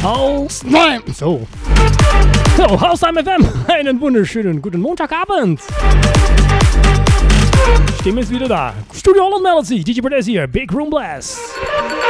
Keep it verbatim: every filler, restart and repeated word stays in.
Haustime. So. So, Haustime F M. Einen wunderschönen guten Montagabend. Stimme ist wieder da. Studio Holland Melody. D J Berdez hier. Big Room Blast.